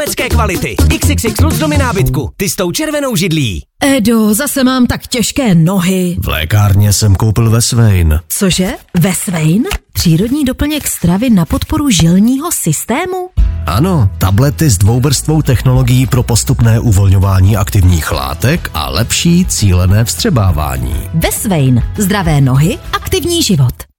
Německé kvality. XXX růzdomy nábytku. Ty s tou červenou židlí. Edo, zase mám tak těžké nohy. V lékárně jsem koupil Vesvein. Cože? Vesvein? Přírodní doplněk stravy na podporu žilního systému? Ano, tablety s dvouvrstvou technologií pro postupné uvolňování aktivních látek a lepší cílené vstřebávání. Vesvein. Zdravé nohy, aktivní život.